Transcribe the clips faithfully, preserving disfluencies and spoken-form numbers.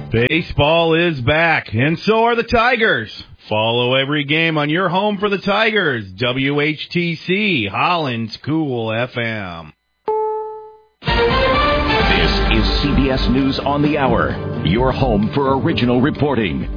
Baseball is back, and so are the Tigers. Follow every game on your home for the Tigers. W H T C, Holland's Cool F M. This is C B S News on the Hour, your home for original reporting.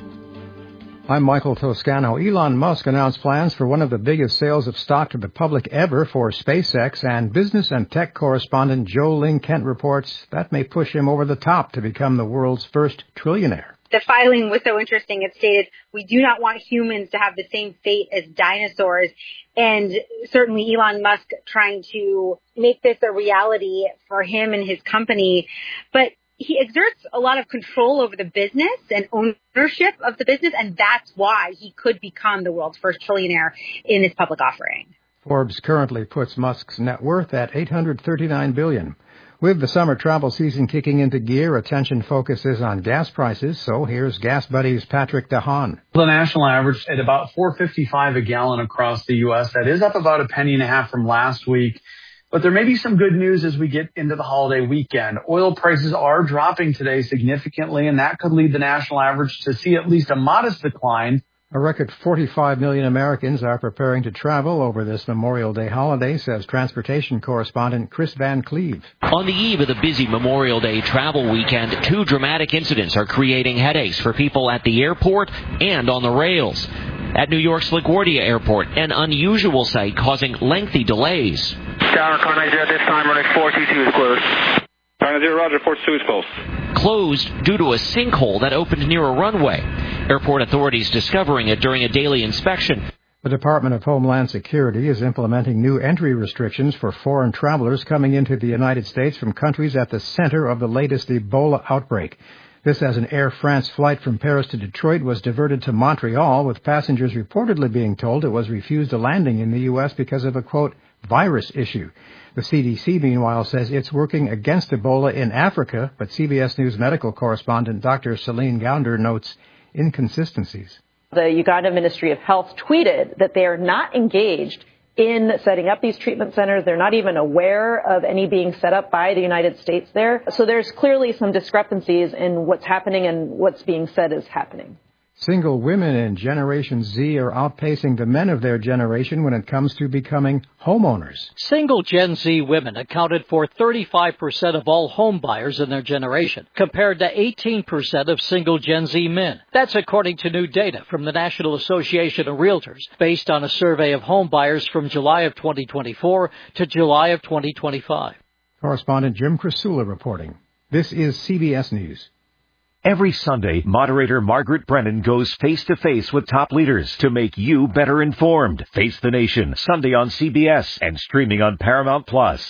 I'm Michael Toscano. Elon Musk announced plans for one of the biggest sales of stock to the public ever for SpaceX, and business and tech correspondent Joe Ling Kent reports that may push him over the top to become the world's first trillionaire. The filing was so interesting. It stated, we do not want humans to have the same fate as dinosaurs. And certainly Elon Musk trying to make this a reality for him and his company. But he exerts a lot of control over the business and ownership of the business, and that's why he could become the world's first trillionaire in this public offering. Forbes currently puts Musk's net worth at eight hundred thirty-nine billion dollars. With the summer travel season kicking into gear, attention focuses on gas prices. So here's Gas Buddy's Patrick DeHaan. The national average at about four fifty-five a gallon across the U S. That is up about a penny and a half from last week. But there may be some good news as we get into the holiday weekend. Oil prices are dropping today significantly, and that could lead the national average to see at least a modest decline. A record forty-five million Americans are preparing to travel over this Memorial Day holiday, says transportation correspondent Chris Van Cleve. On the eve of the busy Memorial Day travel weekend, two dramatic incidents are creating headaches for people at the airport and on the rails. At New York's LaGuardia Airport, an unusual sight causing lengthy delays. Tower, car nine zero at this time, running four two two is closed. Car nine zero, roger, four two is closed. Closed due to a sinkhole that opened near a runway. Airport authorities discovering it during a daily inspection. The Department of Homeland Security is implementing new entry restrictions for foreign travelers coming into the United States from countries at the center of the latest Ebola outbreak. This as an Air France flight from Paris to Detroit was diverted to Montreal, with passengers reportedly being told it was refused a landing in the U S because of a, quote, virus issue. The C D C, meanwhile, says it's working against Ebola in Africa, but C B S News medical correspondent Doctor Celine Gounder notes inconsistencies. The Uganda Ministry of Health tweeted that they are not engaged in setting up these treatment centers. They're not even aware of any being set up by the United States there. So there's clearly some discrepancies in what's happening and what's being said is happening. Single women in Generation Z are outpacing the men of their generation when it comes to becoming homeowners. Single Gen Z women accounted for thirty-five percent of all home buyers in their generation, compared to eighteen percent of single Gen Z men. That's according to new data from the National Association of Realtors, based on a survey of home buyers from July of twenty twenty-four to July of twenty twenty-five. Correspondent Jim Krasula reporting. This is C B S News. Every Sunday, moderator Margaret Brennan goes face-to-face with top leaders to make you better informed. Face the Nation, Sunday on C B S and streaming on Paramount Plus.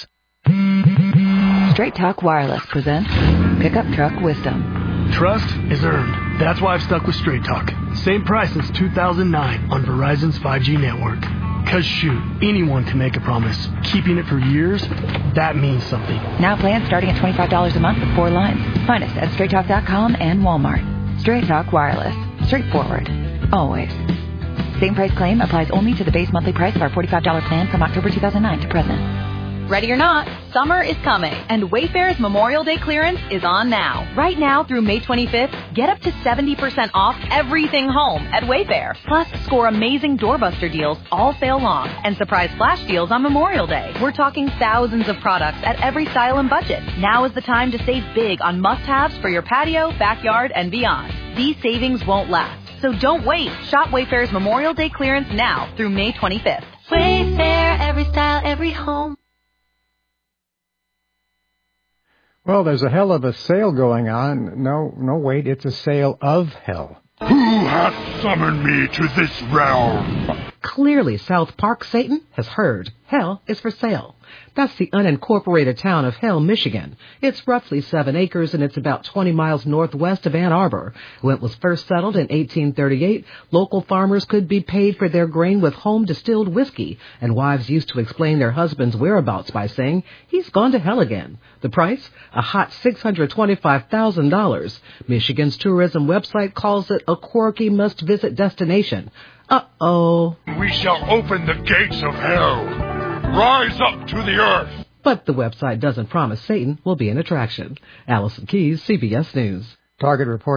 Straight Talk Wireless presents Pickup Truck Wisdom. Trust is earned. That's why I've stuck with Straight Talk. Same price since two thousand nine on Verizon's five G network. Cause shoot, anyone can make a promise. Keeping it for years, that means something. Now plans starting at twenty-five dollars a month with four lines. Find us at straight talk dot com and Walmart. Straight Talk Wireless. Straightforward. Always. Same price claim applies only to the base monthly price of our forty-five dollars plan from October two thousand nine to present. Ready or not, summer is coming, and Wayfair's Memorial Day clearance is on now. Right now through May twenty-fifth, get up to seventy percent off everything home at Wayfair. Plus, score amazing doorbuster deals all sale long and surprise flash deals on Memorial Day. We're talking thousands of products at every style and budget. Now is the time to save big on must-haves for your patio, backyard, and beyond. These savings won't last, so don't wait. Shop Wayfair's Memorial Day clearance now through May twenty-fifth. Wayfair, every style, every home. Well, there's a hell of a sale going on. No, no, wait, it's a sale of hell. Who hath summoned me to this realm? Clearly, South Park Satan has heard. Hell is for sale. That's the unincorporated town of Hell, Michigan. It's roughly seven acres, and it's about twenty miles northwest of Ann Arbor. When it was first settled in eighteen thirty-eight, local farmers could be paid for their grain with home-distilled whiskey, and wives used to explain their husband's whereabouts by saying, he's gone to hell again. The price? A hot six hundred twenty-five thousand dollars. Michigan's tourism website calls it a quirky must-visit destination. Uh-oh. We shall open the gates of hell. Rise up to the earth. But the website doesn't promise Satan will be an attraction. Allison Keyes, C B S News. Target reports